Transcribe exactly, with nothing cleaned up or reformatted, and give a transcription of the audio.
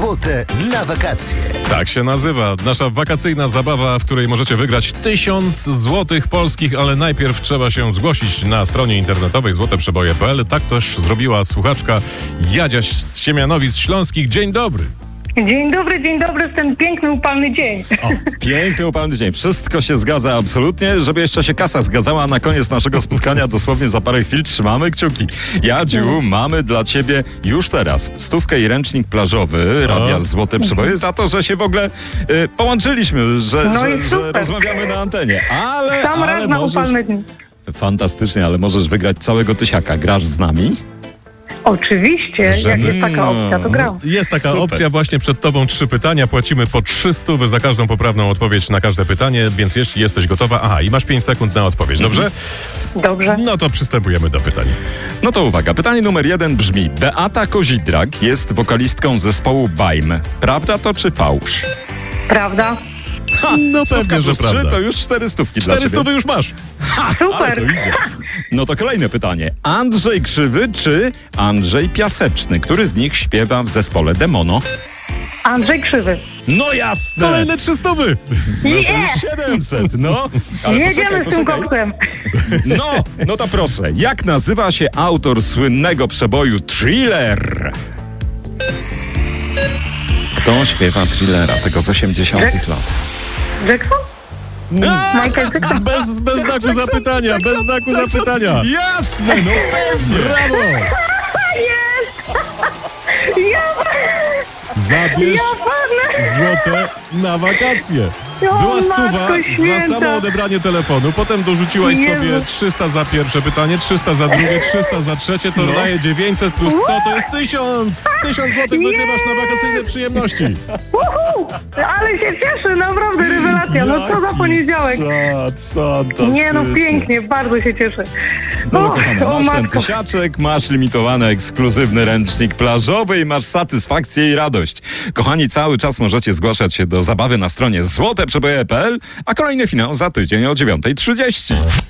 Złote na wakacje. Tak się nazywa. Nasza wakacyjna zabawa, w której możecie wygrać tysiąc złotych polskich, ale najpierw trzeba się zgłosić na stronie internetowej złote przeboje kropka p l. Tak też zrobiła słuchaczka Jadzia z Siemianowic Śląskich. Dzień dobry. Dzień dobry, dzień dobry w ten piękny, upalny dzień. O, piękny, upalny dzień. Wszystko się zgadza absolutnie. Żeby jeszcze się kasa zgadzała na koniec naszego spotkania, dosłownie za parę chwil trzymamy kciuki. Jadziu, mamy dla ciebie już teraz stówkę i ręcznik plażowy Radia Złote Przeboje za to, że się w ogóle y, połączyliśmy, że, No że, i że rozmawiamy na antenie. Ale, Sam ale raz na możesz... upalny dzień. Fantastycznie, ale możesz wygrać całego tysiaka. Grasz z nami? Oczywiście, jak Żeby- jest taka opcja, to gram. Jest taka Super. opcja, właśnie przed tobą trzy pytania, płacimy po trzysta za każdą poprawną odpowiedź na każde pytanie, więc jeśli jesteś gotowa, aha, i masz pięć sekund na odpowiedź, dobrze? Dobrze. No to przystępujemy do pytań. No to uwaga, pytanie numer jeden brzmi: Beata Kozidrak jest wokalistką zespołu Bajm. Prawda to czy fałsz? Prawda? No Stówka pewnie, że plus trzy prawda. to już cztery stówki dla Cztery ciebie. stówy już masz. Ale Super. to idzie. No to kolejne pytanie. Andrzej Krzywy czy Andrzej Piaseczny? Który z nich śpiewa w zespole Demono? Andrzej Krzywy. No jasne! Kolejne trzy stówy. No to Yeah! już siedemset, no. Ale Jedziemy poczekaj, z tym poczekaj. koksem. No, no to proszę. Jak nazywa się autor słynnego przeboju Thriller? Kto śpiewa Thrillera, tego z osiemdziesiątych lat? Jackson? A, Michael Jackson? Bez, bez znaku Jackson, zapytania, Jackson, bez znaku Jackson. zapytania. Jasne, no pewnie. Brawo! Jest! Ja, Zabierz ja padnę! złote na wakacje. O, Była stuwa Matko za Święta. samo odebranie telefonu, potem dorzuciłaś Jezu. sobie trzysta za pierwsze pytanie, trzysta za drugie, trzysta za trzecie, to No. daje dziewięćset plus sto, to jest tysiąc! tysiąc złotych wygrywasz na wakacyjne przyjemności. Uhu! Ale się cieszę, naprawdę rewelacja. No co za poniedziałek. Czad, fantastycznie. Nie no, pięknie, bardzo się cieszę. No Och, kochana, o masz ten matko. tysiaczek, masz limitowany, ekskluzywny ręcznik plażowy i masz satysfakcję i radość. Kochani, cały czas możecie zgłaszać się do zabawy na stronie złote przeboje kropka p l, a kolejny finał za tydzień o dziewiąta trzydzieści.